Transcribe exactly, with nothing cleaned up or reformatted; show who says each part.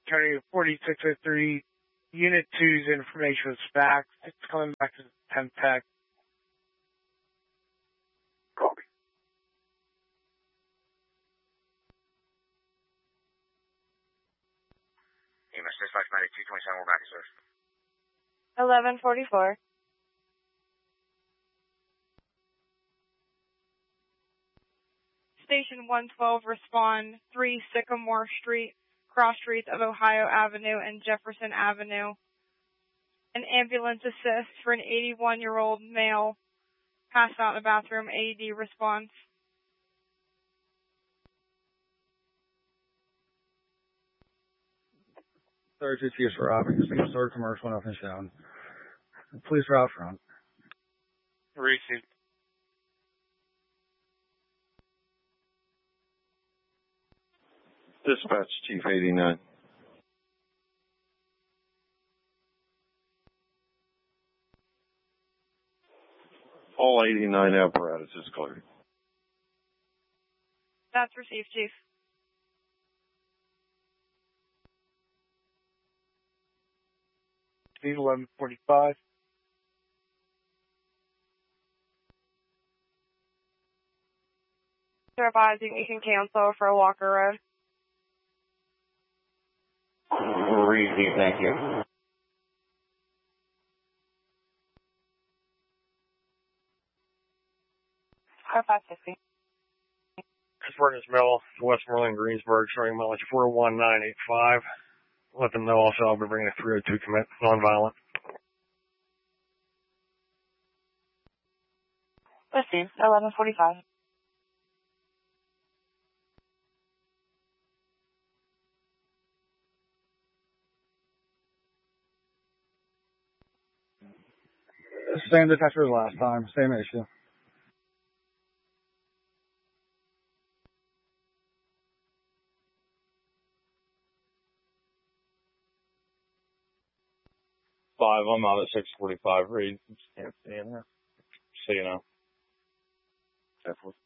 Speaker 1: County forty-six oh three, Unit two's information was faxed. It's coming back to ten tech.
Speaker 2: Copy. E M S dispatch ninety-two twenty-seven, we're back to service.
Speaker 3: eleven forty-four. Station one twelve, respond three Sycamore Street, cross streets of Ohio Avenue and Jefferson Avenue. An ambulance assist for an eighty-one-year-old male passed out in the bathroom. A E D response.
Speaker 4: thirty-two Chiefs for robbing. Single story commercial, nothing shown. Police are out front.
Speaker 1: Received.
Speaker 5: Dispatch Chief eighty-nine. All eighty-nine apparatus is cleared.
Speaker 3: That's received, Chief.
Speaker 1: eleven forty-five.
Speaker 3: Advising you can cancel for Walker Road.
Speaker 2: Receive, thank you.
Speaker 3: five fifty.
Speaker 6: Pittsburgh Mill, Westmoreland, Greensburg, showing mileage four one nine eight five. Let them know also I'll be bringing a three oh two commit, nonviolent.
Speaker 3: Received, eleven forty-five.
Speaker 4: Same detector as last time, same issue.
Speaker 7: Five, I'm out at six forty-five. Read. Can't see in there. See you now.
Speaker 5: Definitely.